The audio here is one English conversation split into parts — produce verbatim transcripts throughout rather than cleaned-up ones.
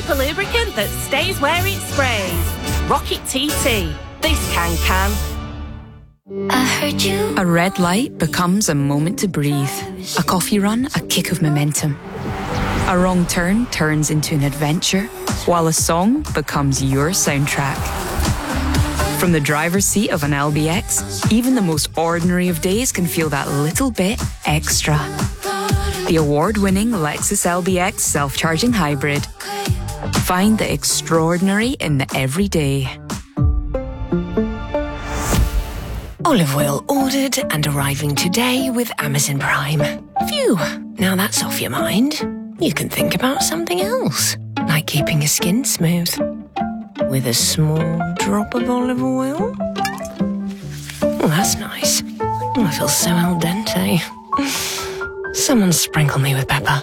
super lubricant that stays where it sprays. Rocket T T. This can can. I heard you. A red light becomes a moment to breathe. A coffee run, a kick of momentum. A wrong turn turns into an adventure, while a song becomes your soundtrack. From the driver's seat of an L B X, even the most ordinary of days can feel that little bit extra. The award-winning Lexus L B X self-charging hybrid. Find the extraordinary in the everyday. Olive oil ordered and arriving today with Amazon Prime. Phew, now that's off your mind. You can think about something else, like keeping your skin smooth. With a small drop of olive oil. Oh, that's nice. Oh, I feel so al dente. Someone sprinkle me with pepper.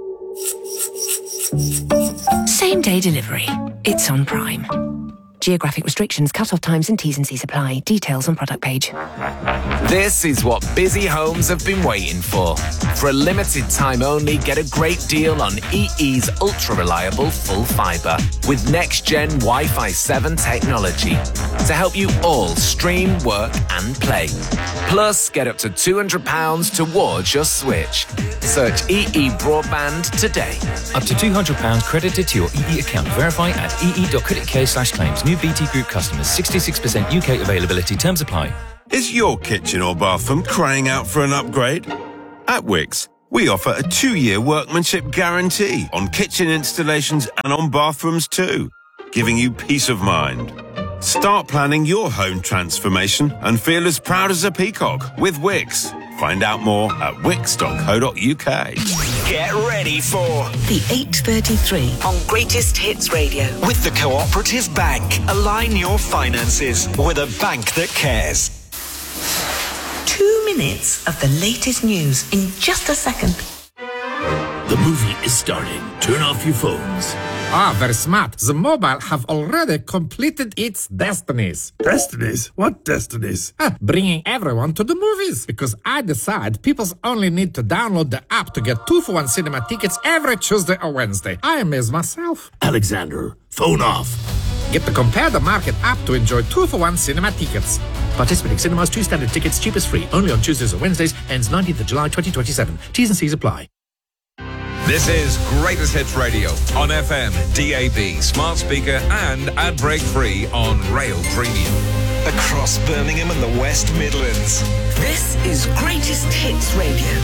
Same day delivery. It's on Prime. Geographic restrictions, cut-off times and T's and C's apply. Details on product page. This is what busy homes have been waiting for. For a limited time only, get a great deal on E E's ultra-reliable full fibre with next-gen Wi-Fi seven technology to help you all stream, work and play. Plus, get up to two hundred pounds towards your switch. Search E E Broadband today. Up to two hundred pounds credited to your E E account. Verify at ee.co.uk slash claims. New B T Group customers. sixty-six percent U K availability. Terms apply. Is your kitchen or bathroom crying out for an upgrade? At Wickes, we offer a two-year workmanship guarantee on kitchen installations and on bathrooms too, giving you peace of mind. Start planning your home transformation and feel as proud as a peacock with Wickes. Find out more at wickes dot co dot uk. Get ready for the eight thirty-three on Greatest Hits Radio. With the Cooperative Bank. Align your finances with a bank that cares. Two minutes of the latest news in just a second. The movie is starting. Turn off your phones. Ah, very smart. The mobile have already completed its destinies. Destinies? What destinies? Ah, bringing everyone to the movies. Because I decide people only need to download the app to get two for one cinema tickets every Tuesday or Wednesday. I amaze myself. Alexander, phone off. Get the Compare the Market app to enjoy two for one cinema tickets. Participating cinemas, two standard tickets, cheapest free. Only on Tuesdays or Wednesdays. Ends nineteenth of July twenty twenty-seven. T's and C's apply. This is Greatest Hits Radio on F M, D A B, smart speaker and ad break free on Rail Premium. Across Birmingham and the West Midlands. This is Greatest Hits Radio.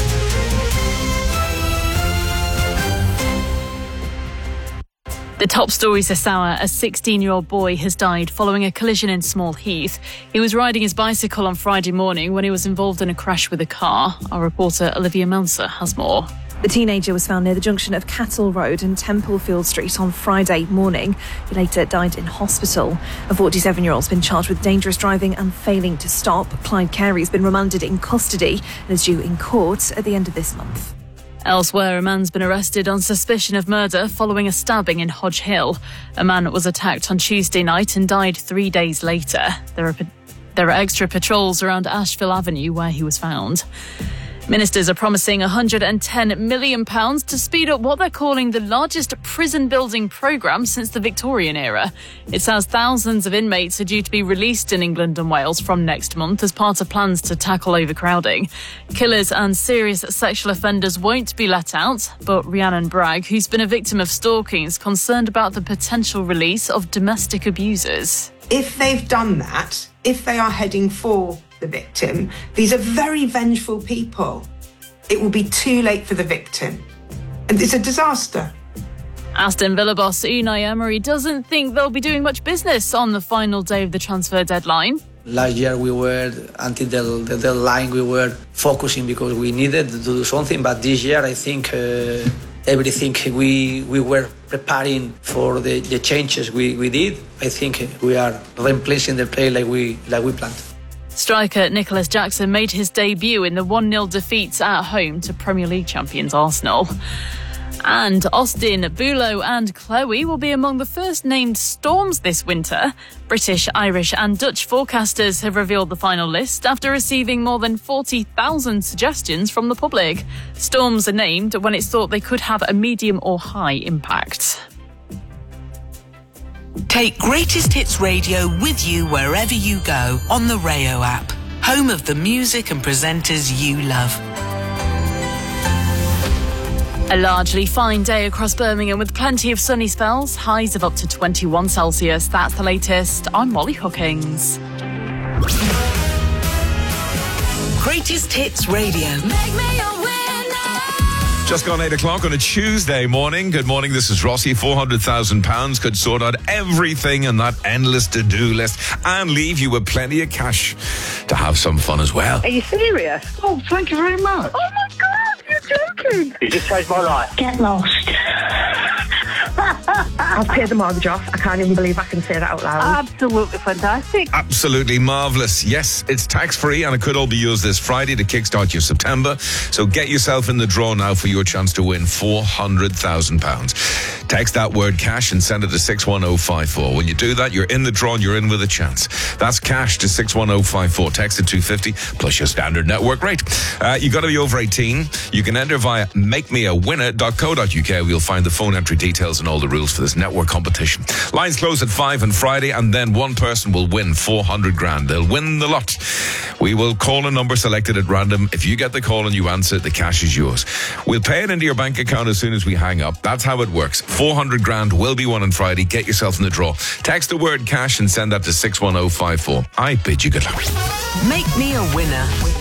The top stories this hour: a sixteen-year-old boy has died following a collision in Small Heath. He was riding his bicycle on Friday morning when he was involved in a crash with a car. Our reporter Olivia Melser has more. The teenager was found near the junction of Cattle Road and Templefield Street on Friday morning. He later died in hospital. A forty-seven-year-old has been charged with dangerous driving and failing to stop. Clyde Carey has been remanded in custody and is due in court at the end of this month. Elsewhere, a man's been arrested on suspicion of murder following a stabbing in Hodge Hill. A man was attacked on Tuesday night and died three days later. There are, there are extra patrols around Ashville Avenue where he was found. Ministers are promising one hundred ten million pounds to speed up what they're calling the largest prison building programme since the Victorian era. It says thousands of inmates are due to be released in England and Wales from next month as part of plans to tackle overcrowding. Killers and serious sexual offenders won't be let out, but Rhiannon Bragg, who's been a victim of stalking, is concerned about the potential release of domestic abusers. If they've done that, if they are heading for the victim, these are very vengeful people. It will be too late for the victim. And it's a disaster. Aston Villa boss Unai Emery doesn't think they'll be doing much business on the final day of the transfer deadline. Last year we were, until the, the deadline, we were focusing because we needed to do something. But this year I think uh, everything we we were preparing for the, the changes we, we did, I think we are replacing the play like we like we planned. Striker Nicholas Jackson made his debut in the one nil defeat at home to Premier League champions Arsenal. And Austin, Bulow and Chloe will be among the first named storms this winter. British, Irish and Dutch forecasters have revealed the final list after receiving more than forty thousand suggestions from the public. Storms are named when it's thought they could have a medium or high impact. Take Greatest Hits Radio with you wherever you go on the Rayo app, home of the music and presenters you love. A largely fine day across Birmingham with plenty of sunny spells, highs of up to twenty-one Celsius. That's the latest. I'm Molly Hookings. Greatest Hits Radio. Make me a winner. Just gone eight o'clock on a Tuesday morning. Good morning, this is Rossi. four hundred thousand pounds could sort out everything in that endless to-do list and leave you with plenty of cash to have some fun as well. Are you serious? Oh, thank you very much. Oh my God, you're joking. You just saved my life. Get lost. I've paid the mortgage off. I can't even believe I can say that out loud. Absolutely fantastic. Absolutely marvellous. Yes, it's tax-free and it could all be used this Friday to kickstart your September. So get yourself in the draw now for your chance to win four hundred thousand pounds. Text that word cash and send it to six one oh five four. When you do that, you're in the draw and you're in with a chance. That's cash to six one oh five four. Text it two fifty plus your standard network rate. Uh, you got to be over eighteen. You can enter via make me a winner dot co dot uk. We'll find the phone entry details and all the rules for this network competition. Lines close at five on Friday, and then one person will win four hundred grand. They'll win the lot. We will call a number selected at random. If you get the call and you answer, the cash is yours. We'll pay it into your bank account as soon as we hang up. That's how it works. four hundred grand will be won on Friday. Get yourself in the draw. Text the word cash and send that to six one oh five four. I bid you good luck. Make me a winner.